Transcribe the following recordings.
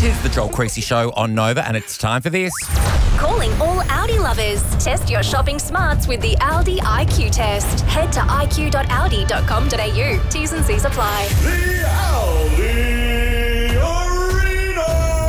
'Tis the Joel Creasy Show on Nova, and it's time for this. Calling all Audi lovers. Test your shopping smarts with the Aldi IQ test. Head to iq.aldi.com.au. T's and C's apply. The Aldi Arena!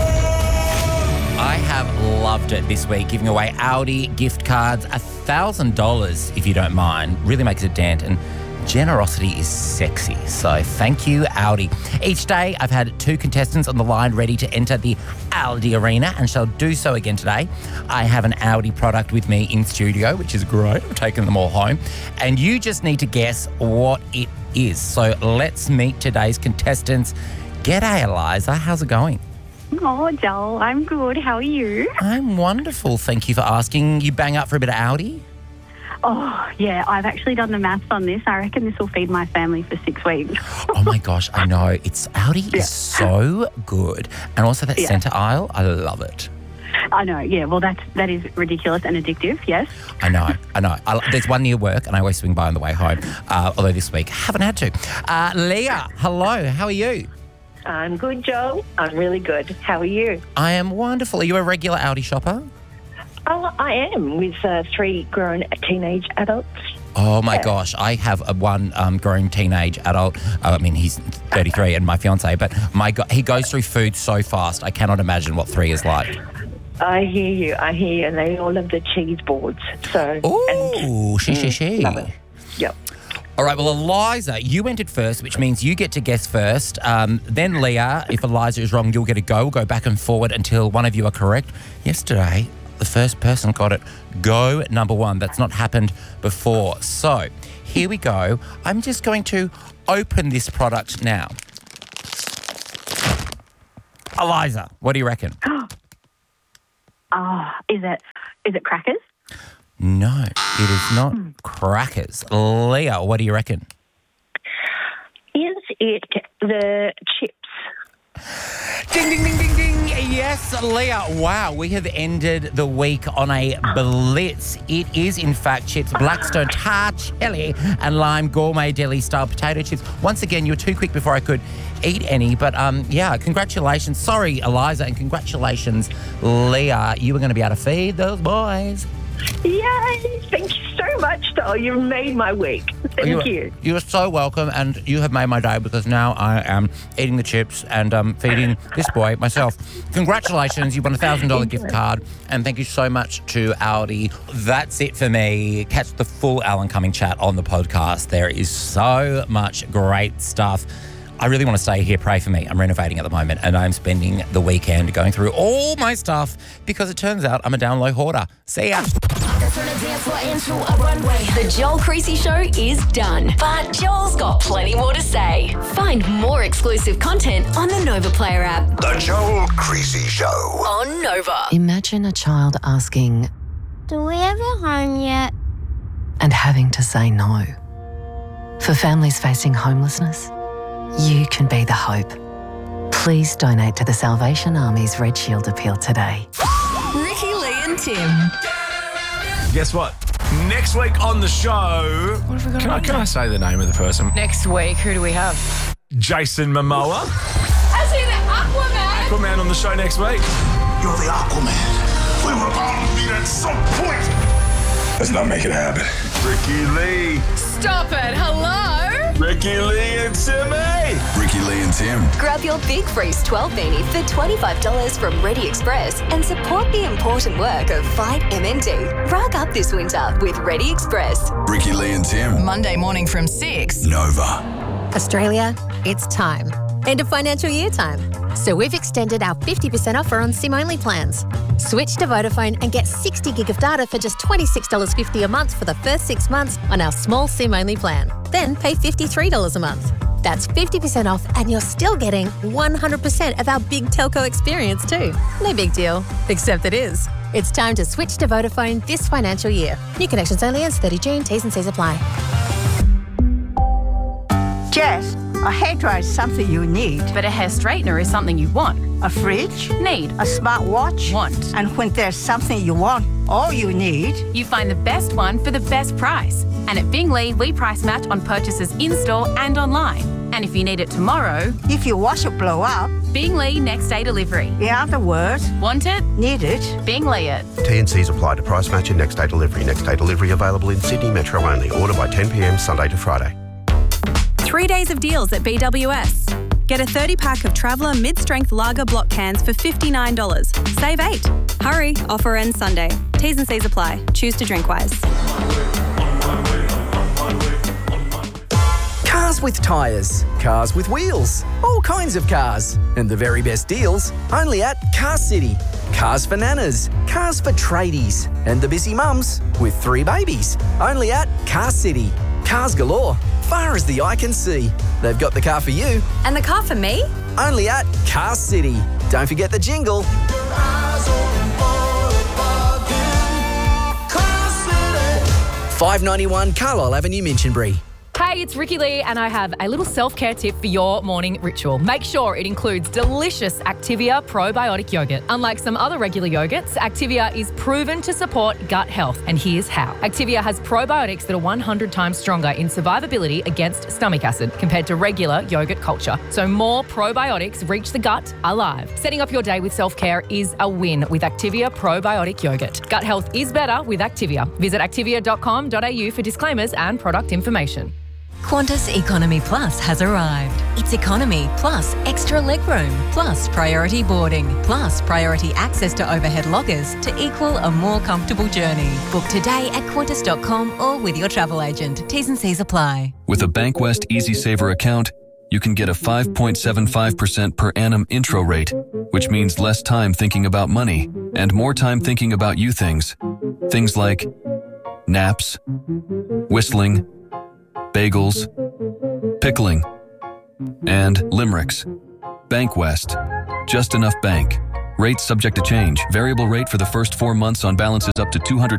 I have loved it this week, giving away Audi gift cards, $1,000 if you don't mind. Really makes a dent, and generosity is sexy. So thank you, Audi. Each day I've had 2 contestants on the line ready to enter the Aldi Arena and shall do so again today. I have an Audi product with me in studio, which is great. I've taken them all home. And you just need to guess what it is. So let's meet today's contestants. G'day, Eliza. How's it going? Oh, Joel, I'm good. How are you? I'm wonderful. Thank you for asking. You bang up for a bit of Audi? Oh, yeah, I've actually done the maths on this. I reckon this will feed my family for 6 weeks. Oh, my gosh, I know. Audi is so good. And also that centre aisle, I love it. I know, yeah. Well, that is ridiculous and addictive, yes. I know. There's one near work and I always swing by on the way home, although this week haven't had to. Leah, hello. How are you? I'm good, Joel. I'm really good. How are you? I am wonderful. Are you a regular Audi shopper? Oh, I am, with 3 grown teenage adults. Oh, my gosh. I have one grown teenage adult. I mean, he's 33 and my fiancé, but he goes through food so fast. I cannot imagine what 3 is like. I hear you. And they all love the cheese boards. So, she. Love it. Yep. All right, well, Eliza, you entered first, which means you get to guess first. Then Leah, if Eliza is wrong, you'll get a go. We'll go back and forward until one of you are correct. Yesterday, the first person got it. Go number 1. That's not happened before. So here we go. I'm just going to open this product now. Eliza, what do you reckon? Is it crackers? No, it is not crackers. Leah, what do you reckon? Is it the chips? Ding, ding, ding, ding, ding. Yes, Leah. Wow, we have ended the week on a blitz. It is, in fact, chips, Blackstone tart chili and lime gourmet deli-style potato chips. Once again, you were too quick before I could eat any. But, congratulations. Sorry, Eliza, and congratulations, Leah. You were going to be able to feed those boys. Yay! Thank you so much, Joel. You've made my week. Thank you. You're so welcome, and you have made my day because now I am eating the chips and feeding this boy myself. Congratulations, you won a $1,000 gift card, and thank you so much to Audi. That's it for me. Catch the full Alan Cumming chat on the podcast. There is so much great stuff. I really want to stay here. Pray for me. I'm renovating at the moment and I'm spending the weekend going through all my stuff because it turns out I'm a down low hoarder. See ya. The Joel Creasy Show is done, but Joel's got plenty more to say. Find more exclusive content on the Nova Player app. The Joel Creasy Show On Nova. Imagine a child asking, "Do we have a home yet?" and having to say no. For families facing homelessness, you can be the hope. Please donate to the Salvation Army's Red Shield appeal today. Ricky, Lee and Tim. Guess what? Next week on the show... What have we got? Can I say the name of the person? Next week, who do we have? Jason Momoa. I see the Aquaman. Aquaman on the show next week. You're the Aquaman. We were bound to meet at some point. Let's not make it happen. Ricky Lee. Stop it. Hello? Ricky Lee and Timmy. Ricky Lee and Tim. Grab your Big Freeze 12 beanie for $25 from Ready Express and support the important work of Fight MND. Rug up this winter with Ready Express. Ricky Lee and Tim. Monday morning from 6. Nova. Australia, it's time. End of financial year time. So we've extended our 50% offer on SIM-only plans. Switch to Vodafone and get 60 gig of data for just $26.50 a month for the first 6 months on our small SIM-only plan. Then pay $53 a month. That's 50% off and you're still getting 100% of our big telco experience too. No big deal, except it is. It's time to switch to Vodafone this financial year. New connections only ends 30 June. T's and C's apply. Jess, a hairdryer is something you need. But a hair straightener is something you want. A fridge? Need. A smartwatch? Want. And when there's something you want, all you need... You find the best one for the best price. And at Bingley, we price match on purchases in-store and online. And if you need it tomorrow, If your washer blow up, Binglee Next Day Delivery. in other words, Want it? need it. Binglee it. T&Cs apply to price match and next day delivery. Next day delivery available in Sydney Metro only. Order by 10 p.m. Sunday to Friday. 3 days of deals at BWS. Get a 30-pack of Traveller mid-strength lager block cans for $59. Save $8. Hurry, offer ends Sunday. T's and C's apply. Choose to drink wise. Cars with tyres, cars with wheels, all kinds of cars. And the very best deals only at Car City. Cars for nanas, cars for tradies, and the busy mums with 3 babies. Only at Car City. Cars galore, far as the eye can see. They've got the car for you. And the car for me? Only at Car City. Don't forget the jingle. $5.91 Carlisle Avenue, Minchinbury. Hey, it's Ricky Lee, and I have a little self-care tip for your morning ritual. Make sure it includes delicious Activia probiotic yogurt. Unlike some other regular yogurts, Activia is proven to support gut health, and here's how. Activia has probiotics that are 100 times stronger in survivability against stomach acid compared to regular yogurt culture. So more probiotics reach the gut alive. Setting up your day with self-care is a win with Activia probiotic yogurt. Gut health is better with Activia. Visit activia.com.au for disclaimers and product information. Qantas Economy Plus has arrived. It's economy plus extra legroom, plus priority boarding, plus priority access to overhead lockers to equal a more comfortable journey. Book today at qantas.com or with your travel agent. T's and C's apply. With a Bankwest EasySaver account, you can get a 5.75% per annum intro rate, which means less time thinking about money and more time thinking about you things. Things like naps, whistling, bagels, pickling, and limericks. Bankwest. Just enough bank. Rates subject to change. Variable rate for the first 4 months on balances up to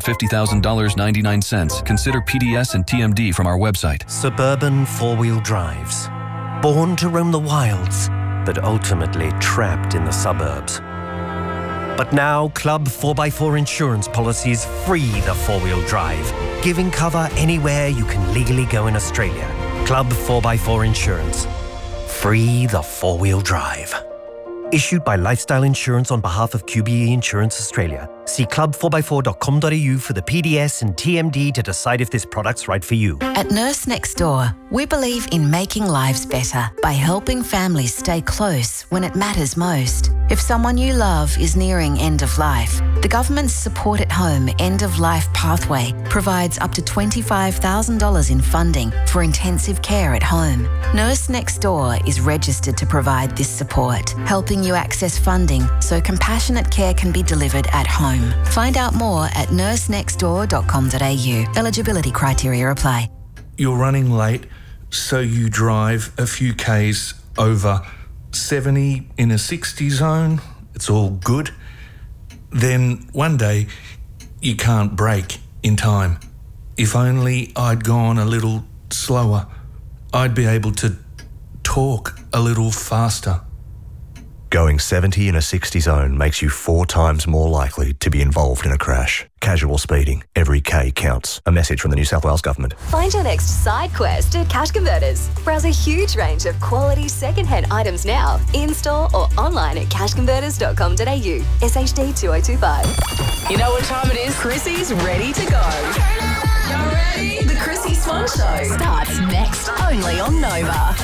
$250,000.99. Consider PDS and TMD from our website. Suburban four-wheel drives. Born to roam the wilds, but ultimately trapped in the suburbs. But now, Club 4x4 insurance policies free the four-wheel drive, giving cover anywhere you can legally go in Australia. Club 4x4 Insurance. Free the four-wheel drive. Issued by Lifestyle Insurance on behalf of QBE Insurance Australia. See club4x4.com.au for the PDS and TMD to decide if this product's right for you. At Nurse Next Door, we believe in making lives better by helping families stay close when it matters most. If someone you love is nearing end of life, the government's Support at Home End of Life Pathway provides up to $25,000 in funding for intensive care at home. Nurse Next Door is registered to provide this support, helping you access funding so compassionate care can be delivered at home. Find out more at nursenextdoor.com.au. Eligibility criteria apply. You're running late, so you drive a few Ks over 70 in a 60 zone. It's all good. Then one day, you can't brake in time. If only I'd gone a little slower, I'd be able to talk a little faster. Going 70 in a 60 zone makes you 4 times more likely to be involved in a crash. Casual speeding. Every K counts. A message from the New South Wales Government. Find your next side quest at Cash Converters. Browse a huge range of quality second-hand items now, in-store or online at cashconverters.com.au. SHD 2025. You know what time it is? Chrissy's ready to go. Y'all ready? The Chrissy Swan Show starts next only on Nova.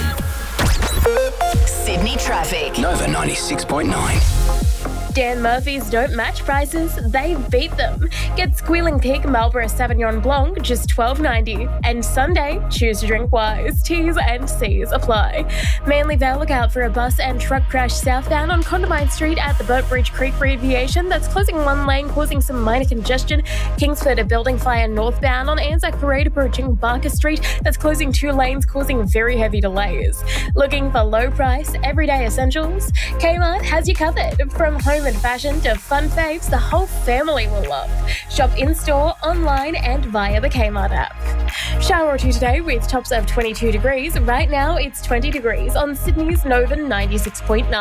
Sydney traffic. Nova 96.9. Dan Murphy's don't match prices, they beat them. Get Squealing Pig Marlborough Sauvignon Blanc, just $12.90. And Sunday, choose to drink wise. T's and C's apply. Manly Vale, look out for a bus and truck crash southbound on Condamine Street at the Burtbridge Creek Aviation. That's closing one lane, causing some minor congestion. Kingsford, a building fire northbound on Anzac Parade approaching Barker Street. That's closing 2 lanes, causing very heavy delays. Looking for low price, everyday essentials? Kmart has you covered. From home and fashion to fun faves the whole family will love. Shop in-store, online and via the Kmart app. Shower or two today with tops of 22 degrees. Right now it's 20 degrees on Sydney's Nova 96.9.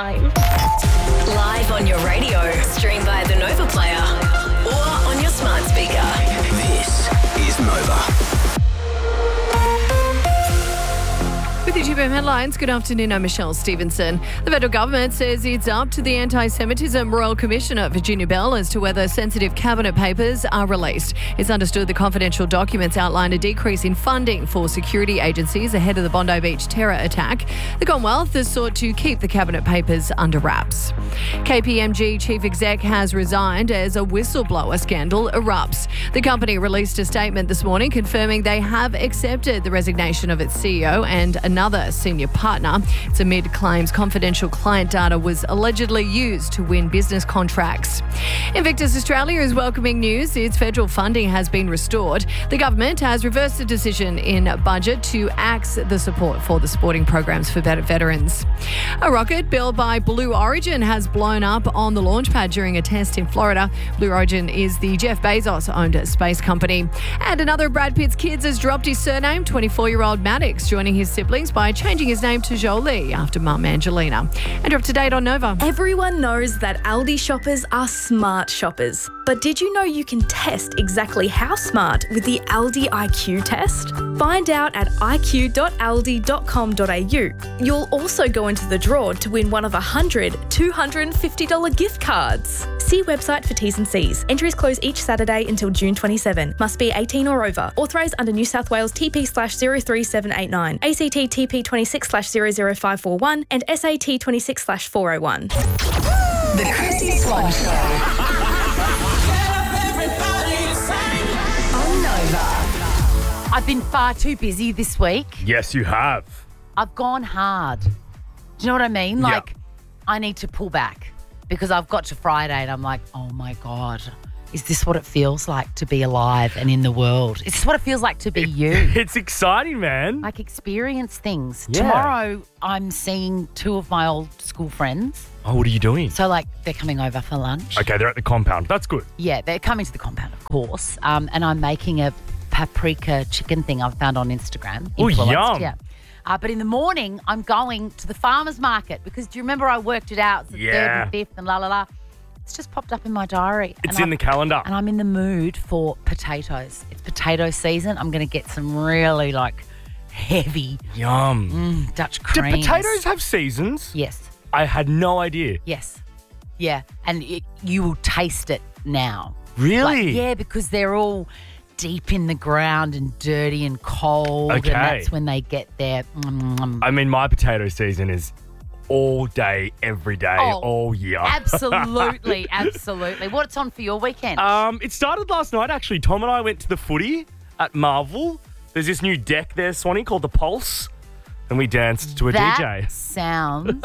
Live on your radio, stream via the Nova player or on your smart speaker. This is Nova. With The 2PM headlines. Good afternoon, I'm Michelle Stevenson. The federal government says it's up to the Anti-Semitism Royal Commissioner, Virginia Bell, as to whether sensitive cabinet papers are released. It's understood the confidential documents outline a decrease in funding for security agencies ahead of the Bondi Beach terror attack. The Commonwealth has sought to keep the cabinet papers under wraps. KPMG chief exec has resigned as a whistleblower scandal erupts. The company released a statement this morning confirming they have accepted the resignation of its CEO and another senior partner. It's amid claims confidential client data was allegedly used to win business contracts. Invictus Australia is welcoming news. Its federal funding has been restored. The government has reversed the decision in budget to axe the support for the sporting programs for veterans. A rocket built by Blue Origin has blown up on the launch pad during a test in Florida. Blue Origin is the Jeff Bezos-owned space company. And another of Brad Pitt's kids has dropped his surname, 24-year-old Maddox, joining his siblings by changing his name to Jolie after mum Angelina. And you're up to date on Nova. Everyone knows that Aldi shoppers are smart shoppers. But did you know you can test exactly how smart with the Aldi IQ test? Find out at iq.aldi.com.au. You'll also go into the draw to win one of 100 $250 gift cards. See website for T's and C's. Entries close each Saturday until June 27. Must be 18 or over. Authorised under New South Wales TP/03789, ACT TP 26/00541 and SAT 26/401. The Chrissy Swan Show. On Nova. I've been far too busy this week. Yes, you have. I've gone hard. Do you know what I mean? Like, I need to pull back because I've got to Friday and I'm like, oh my God, is this what it feels like to be alive and in the world? Is this what it feels like to be you? It's exciting, man. Like, experience things. Yeah. Tomorrow, I'm seeing two of my old school friends. Oh, what are you doing? So, like, they're coming over for lunch. Okay, they're at the compound. That's good. Yeah, they're coming to the compound, of course. And I'm making a paprika chicken thing I've found on Instagram. Oh, yum. Yeah. But in the morning, I'm going to the farmer's market because do you remember I worked it out? It's the 3rd and 5th and la la la. It's just popped up in my diary. It's in the calendar. And I'm in the mood for potatoes. It's potato season. I'm going to get some really, like, heavy Dutch creams. Do potatoes have seasons? Yes. I had no idea. Yes. Yeah. And you will taste it now. Really? Like, yeah, because they're all deep in the ground and dirty and cold. Okay. And that's when they get their... I mean, my potato season is all day, every day, all year. Absolutely, absolutely. What's on for your weekend? It started last night, actually. Tom and I went to the footy at Marvel. There's this new deck there, Swanee, called The Pulse. And we danced to a DJ. That sounds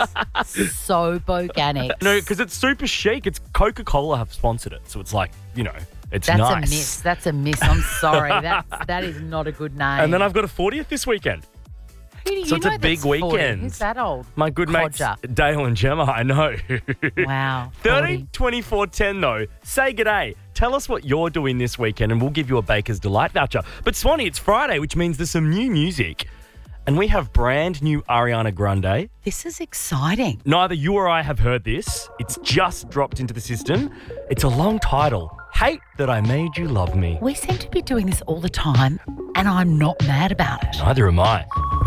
so Boganic. No, because it's super chic. It's Coca-Cola have sponsored it. So it's like, you know, it's That's nice. a miss. That's a miss. I'm sorry. That is not a good name. And then I've got a 40th this weekend. Who do you So it's know a big that's 40? weekend. Who's that old? My good mates, Codger. Dale and Gemma, I know. Wow. 30, 24, 10 though. Say g'day. Tell us what you're doing this weekend and we'll give you a Baker's Delight voucher. But Swanee, it's Friday, which means there's some new music. And we have brand new Ariana Grande. This is exciting. Neither you or I have heard this. It's just dropped into the system. It's a long title. Hate That I Made You Love Me. We seem to be doing this all the time, and I'm not mad about it. Neither am I.